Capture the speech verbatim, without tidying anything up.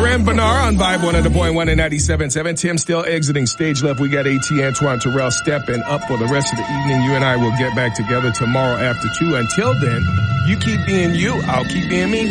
Duran Bernard on Vibe one hundred point one and ninety-seven point seven. Tim still exiting stage left. We got AT Antoine Terrell stepping up for the rest of the evening. You and I will get back together tomorrow after two. Until then, you keep being you. I'll keep being me.